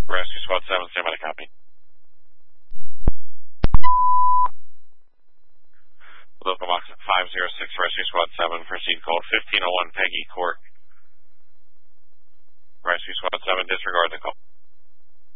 Rescue Squad 7, stand by to copy. Local box 506, Rescue Squad 7, proceed call 1501 Peggy Court. Rescue Squad 7, disregard the call.